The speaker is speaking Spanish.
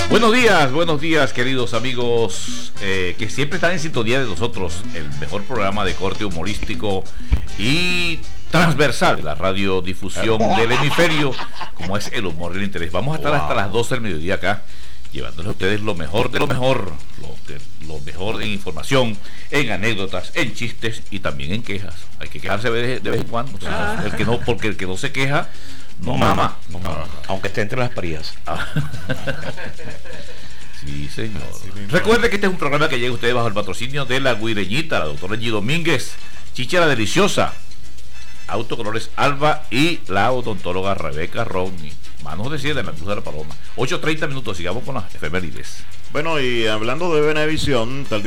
Buenos días queridos amigos que siempre están en sintonía de nosotros, el mejor programa de corte humorístico y transversal de la radiodifusión del hemisferio, como es el humor y el interés. Vamos a estar hasta las 12 del mediodía acá, llevándoles a ustedes lo mejor de lo mejor, lo mejor en información, en anécdotas, en chistes y también en quejas. Hay que quejarse de vez en cuando, porque el que no se queja no mama. Aunque esté entre las parías. Sí, señor. Recuerde que este es un programa que llega a ustedes bajo el patrocinio de la Guireñita, la doctora Angie Domínguez, Chicha la Deliciosa, Autocolores Alba y la odontóloga Rebeca Rodney. Manos de Cielo en la Cruz de la Paloma. 8:30 minutos, sigamos con las efemérides. Bueno, y hablando de Venevisión, tal día